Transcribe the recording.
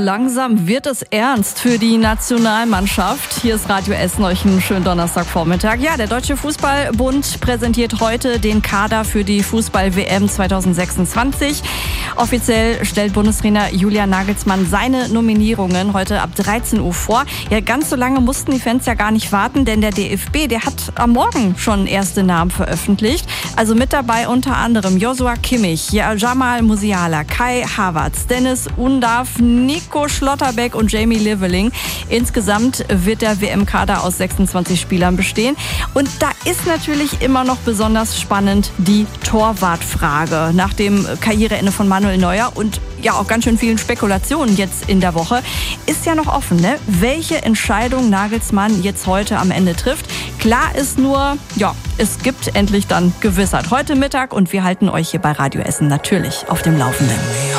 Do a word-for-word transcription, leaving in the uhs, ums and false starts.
langsam wird es ernst für die Nationalmannschaft. Hier ist Radio Essen, euch einen schönen Donnerstagvormittag. Ja, der Deutsche Fußballbund präsentiert heute den Kader für die Fußball-W M zwanzig sechsundzwanzig. Offiziell stellt Bundestrainer Julian Nagelsmann seine Nominierungen heute ab dreizehn Uhr vor. Ja, ganz so lange mussten die Fans ja gar nicht warten, denn der D F B, der hat am Morgen schon erste Namen veröffentlicht. Also mit dabei unter anderem Joshua Kimmich, Jamal Musiala, Kai Havertz, Dennis Undav, Nico Schlotterbeck und Jamie Lieveling. Insgesamt wird der W M-Kader aus sechsundzwanzig Spielern bestehen. Und da ist natürlich immer noch besonders spannend die Torwartfrage. Nach dem Karriereende von Manuel Neuer und ja auch ganz schön vielen Spekulationen jetzt in der Woche, ist ja noch offen, ne? Welche Entscheidung Nagelsmann jetzt heute am Ende trifft. Klar ist nur, ja, es gibt endlich dann Gewissheit heute Mittag und wir halten euch hier bei Radio Essen natürlich auf dem Laufenden.